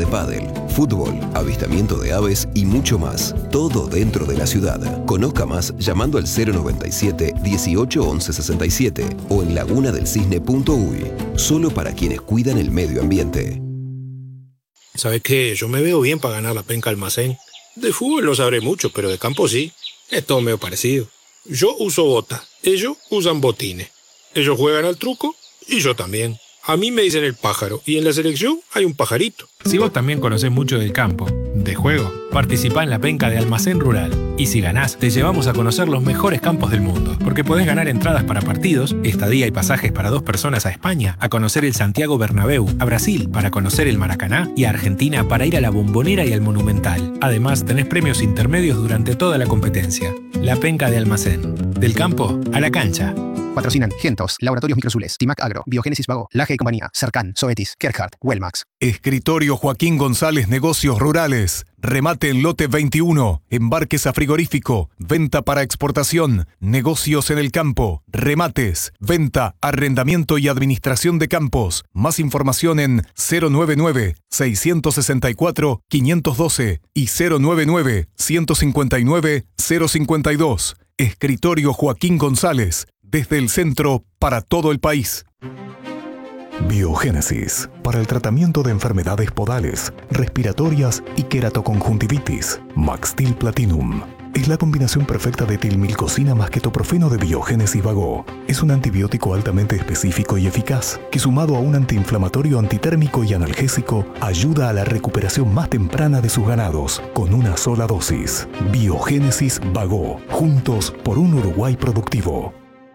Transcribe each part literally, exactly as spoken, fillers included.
de pádel, fútbol, avistamiento de aves y mucho más. Todo dentro de la ciudad. Conozca más llamando al cero noventa y siete, dieciocho, once, sesenta y siete o en lagunadelcisne punto uy. Solo para quienes cuidan el medio ambiente. ¿Sabes qué? Yo me veo bien para ganar la penca almacén. De fútbol no sabré mucho, pero de campo sí. Es todo medio parecido. Yo uso botas, ellos usan botines. Ellos juegan al truco y yo también. A mí me dicen el pájaro y en la selección hay un pajarito. Si vos también conocés mucho del campo, de juego, participá en la penca de Almacén Rural. Y si ganás, te llevamos a conocer los mejores campos del mundo. Porque podés ganar entradas para partidos, estadía y pasajes para dos personas a España, a conocer el Santiago Bernabéu, a Brasil para conocer el Maracaná y a Argentina para ir a la Bombonera y al Monumental. Además, tenés premios intermedios durante toda la competencia. La penca de Almacén. Del campo a la cancha. Patrocinan Gentos, Laboratorios Microsules, Timac Agro, Biogénesis Vago, Laje y Compañía, Cercan, Zoetis, Kerhard, Wellmax. Escritorio Joaquín González Negocios Rurales. Remate en lote veintiuno. Embarques a frigorífico. Venta para exportación. Negocios en el campo. Remates. Venta, arrendamiento y administración de campos. Más información en cero noventa y nueve, seiscientos sesenta y cuatro, quinientos doce y cero noventa y nueve, ciento cincuenta y nueve, cero cincuenta y dos. Escritorio Joaquín González. Desde el centro para todo el país. Biogénesis, para el tratamiento de enfermedades podales, respiratorias y queratoconjuntivitis. Maxtil Platinum es la combinación perfecta de tilmilcosina más ketoprofeno de Biogénesis Vago. Es un antibiótico altamente específico y eficaz que, sumado a un antiinflamatorio, antitérmico y analgésico, ayuda a la recuperación más temprana de sus ganados con una sola dosis. Biogénesis Vago, juntos por un Uruguay productivo.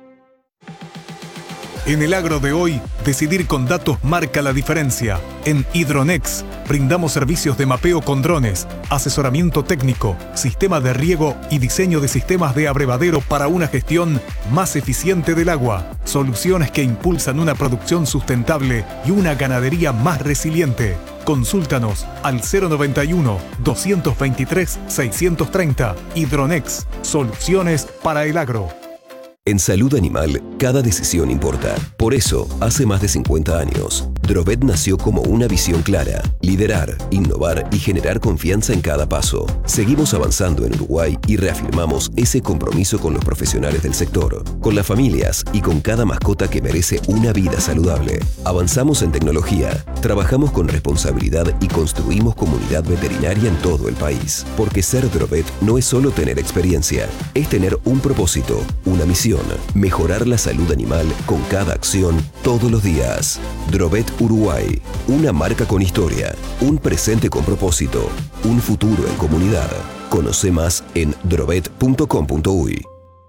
En el agro de hoy, decidir con datos marca la diferencia. En Hidronex, brindamos servicios de mapeo con drones, asesoramiento técnico, sistema de riego y diseño de sistemas de abrevadero para una gestión más eficiente del agua. Soluciones que impulsan una producción sustentable y una ganadería más resiliente. Consúltanos al cero noventa y uno, doscientos veintitrés, seiscientos treinta. Hidronex, soluciones para el agro. En salud animal, cada decisión importa. Por eso, hace más de cincuenta años, Drovet nació como una visión clara: liderar, innovar y generar confianza en cada paso. Seguimos avanzando en Uruguay y reafirmamos ese compromiso con los profesionales del sector, con las familias y con cada mascota que merece una vida saludable. Avanzamos en tecnología, trabajamos con responsabilidad y construimos comunidad veterinaria en todo el país. Porque ser Drovet no es solo tener experiencia, es tener un propósito, una misión: mejorar la salud animal con cada acción todos los días. Drovet Uruguay, una marca con historia, un presente con propósito, un futuro en comunidad. Conoce más en drovet punto com punto uy.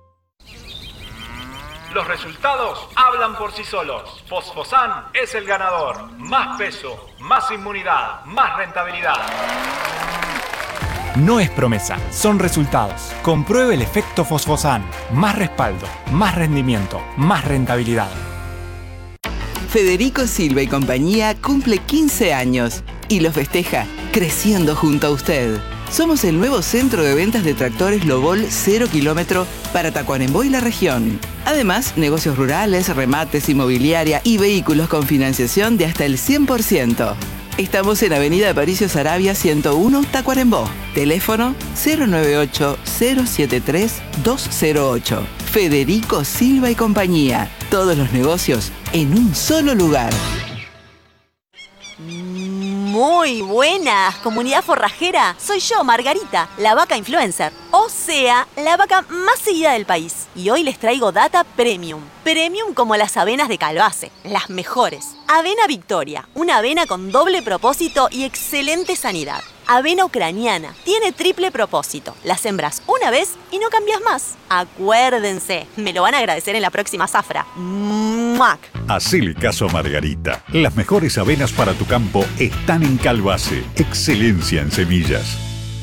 Los resultados hablan por sí solos. Fosfosan es el ganador. Más peso, más inmunidad, más rentabilidad. No es promesa, son resultados. Compruebe el efecto Fosfosan. Más respaldo, más rendimiento, más rentabilidad. Federico Silva y compañía cumple quince años y lo festeja creciendo junto a usted. Somos el nuevo centro de ventas de tractores Lobol cero kilómetro para Tacuarembó y la región. Además, negocios rurales, remates, inmobiliaria y vehículos con financiación de hasta el cien por ciento. Estamos en Avenida Aparicio Saravia ciento uno, Tacuarembó. Teléfono cero nueve ocho, cero siete tres, dos cero ocho. Federico Silva y compañía. Todos los negocios en un solo lugar. Muy buenas, comunidad forrajera. Soy yo, Margarita, la vaca influencer. O sea, la vaca más seguida del país. Y hoy les traigo data premium. Premium como las avenas de Calvace, las mejores. Avena Victoria, una avena con doble propósito y excelente sanidad. Avena ucraniana, tiene triple propósito. La sembras una vez y no cambias más. Acuérdense, me lo van a agradecer en la próxima zafra. ¡Muac! Hacele caso a Margarita. Las mejores avenas para tu campo están en Calvace. Excelencia en semillas.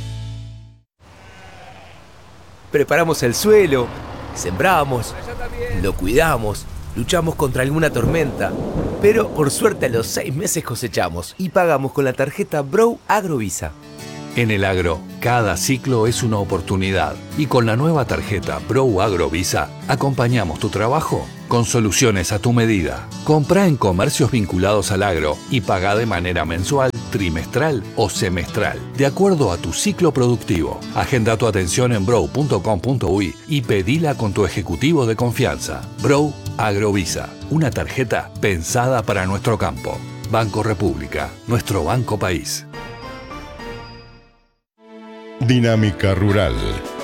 Preparamos el suelo, sembramos, lo cuidamos, luchamos contra alguna tormenta. Pero por suerte a los seis meses cosechamos y pagamos con la tarjeta Brow Agrovisa. En el agro, cada ciclo es una oportunidad y con la nueva tarjeta Brow Agrovisa acompañamos tu trabajo con soluciones a tu medida. Comprá en comercios vinculados al agro y pagá de manera mensual trimestral o semestral, de acuerdo a tu ciclo productivo. Agenda tu atención en brow punto com punto uy y pedila con tu ejecutivo de confianza. Brow Agrovisa, una tarjeta pensada para nuestro campo. Banco República, nuestro banco país. Dinámica Rural.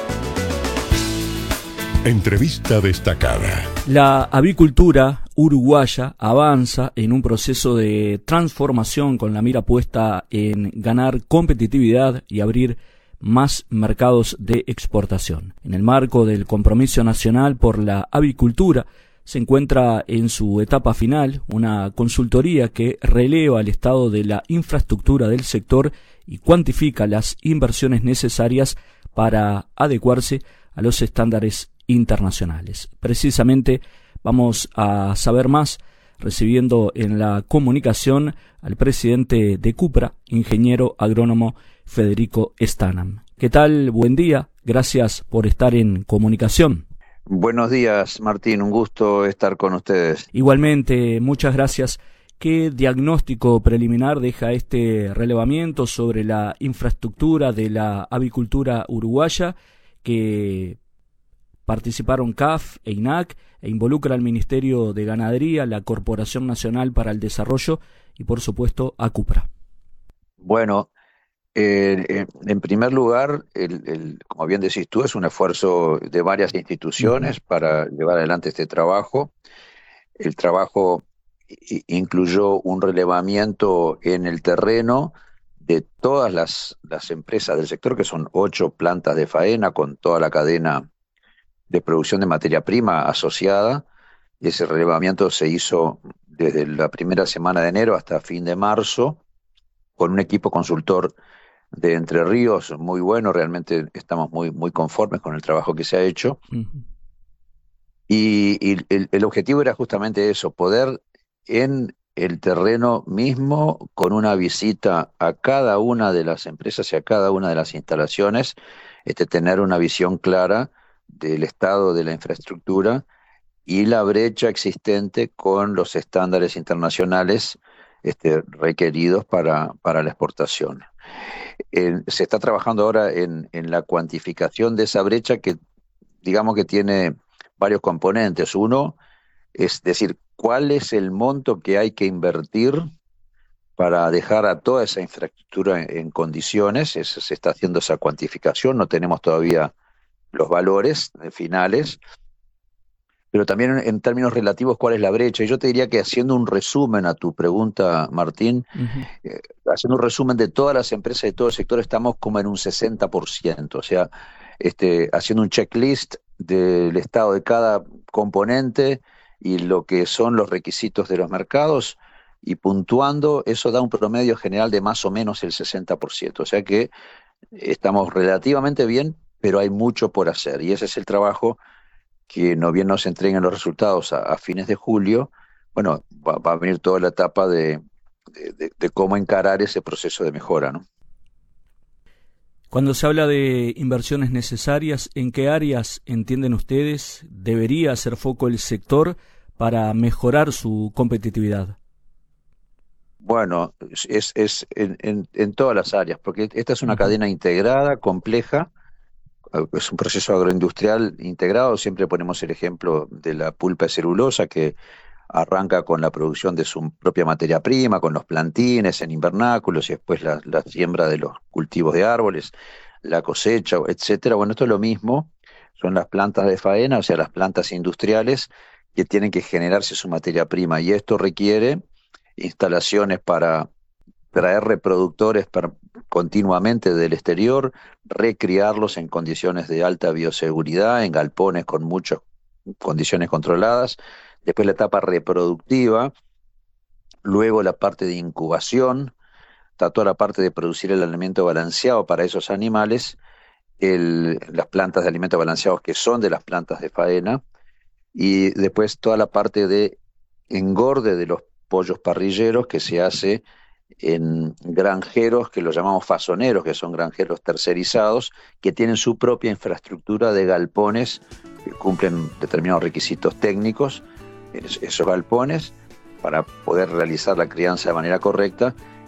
Entrevista destacada. La avicultura uruguaya avanza en un proceso de transformación con la mira puesta en ganar competitividad y abrir más mercados de exportación. En el marco del Compromiso Nacional por la Avicultura, se encuentra en su etapa final una consultoría que releva el estado de la infraestructura del sector y cuantifica las inversiones necesarias para adecuarse a los estándares internacionales. Precisamente vamos a saber más recibiendo en la comunicación al presidente de Cupra, ingeniero agrónomo Federico Stanam. ¿Qué tal? Buen día. Gracias por estar en comunicación. Buenos días, Martín. Un gusto estar con ustedes. Igualmente, muchas gracias. ¿Qué diagnóstico preliminar deja este relevamiento sobre la infraestructura de la avicultura uruguaya que participaron C A F e I N A C e involucra al Ministerio de Ganadería, la Corporación Nacional para el Desarrollo y, por supuesto, a Cupra? Bueno, eh, en primer lugar, el, el, como bien decís tú, es un esfuerzo de varias instituciones uh-huh. para llevar adelante este trabajo. El trabajo incluyó un relevamiento en el terreno de todas las, las empresas del sector, que son ocho plantas de faena con toda la cadena de producción de materia prima asociada. Ese relevamiento se hizo desde la primera semana de enero hasta fin de marzo, con un equipo consultor de Entre Ríos muy bueno. Realmente estamos muy, muy conformes con el trabajo que se ha hecho. Uh-huh. Y, y el, el objetivo era justamente eso, poder en el terreno mismo, con una visita a cada una de las empresas y a cada una de las instalaciones, este, tener una visión clara del estado de la infraestructura y la brecha existente con los estándares internacionales este, requeridos para, para la exportación. Eh, se está trabajando ahora en, en la cuantificación de esa brecha, que digamos que tiene varios componentes. Uno es decir, cuál es el monto que hay que invertir para dejar a toda esa infraestructura en, en condiciones. Es, se está haciendo esa cuantificación, no tenemos todavía los valores finales, pero también en, en términos relativos, ¿cuál es la brecha? Y yo te diría que, haciendo un resumen a tu pregunta, Martín, uh-huh. eh, haciendo un resumen de todas las empresas de todo el sector, estamos como en un sesenta por ciento, o sea, este, haciendo un checklist del estado de cada componente y lo que son los requisitos de los mercados, y puntuando, eso da un promedio general de más o menos el sesenta por ciento, o sea que estamos relativamente bien, pero hay mucho por hacer, y ese es el trabajo que, no bien nos entreguen los resultados a, a fines de julio, bueno, va, va a venir toda la etapa de, de, de, de cómo encarar ese proceso de mejora, ¿no? Cuando se habla de inversiones necesarias, ¿en qué áreas entienden ustedes debería hacer foco el sector para mejorar su competitividad? Bueno, es, es en, en, en todas las áreas, porque esta es una uh-huh. cadena integrada, compleja. Es un proceso agroindustrial integrado. Siempre ponemos el ejemplo de la pulpa de celulosa, que arranca con la producción de su propia materia prima, con los plantines en invernáculos y después la, la siembra de los cultivos de árboles, la cosecha, etcétera. Bueno, esto es lo mismo, son las plantas de faena, o sea, las plantas industriales que tienen que generarse su materia prima, y esto requiere instalaciones para traer reproductores para, continuamente del exterior, recriarlos en condiciones de alta bioseguridad, en galpones con muchas condiciones controladas. Después la etapa reproductiva, luego la parte de incubación, está toda la parte de producir el alimento balanceado para esos animales, el, las plantas de alimento balanceados que son de las plantas de faena, y después toda la parte de engorde de los pollos parrilleros, que se hace en granjeros que los llamamos fasoneros, que son granjeros tercerizados, que tienen su propia infraestructura de galpones que cumplen determinados requisitos técnicos, esos galpones, para poder realizar la crianza de manera correcta,